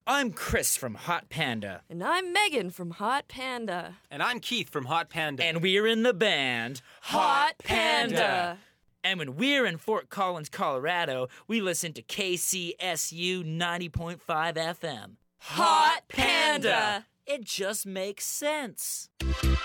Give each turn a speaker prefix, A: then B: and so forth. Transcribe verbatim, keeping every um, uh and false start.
A: I'm Chris from Hot Panda.
B: And I'm Megan from Hot Panda.
C: And I'm Keith from Hot Panda.
A: And we're in the band
B: Hot Panda.
A: And when we're in Fort Collins, Colorado, we listen to K C S U ninety point five F M.
B: Hot Panda.
A: It just makes sense.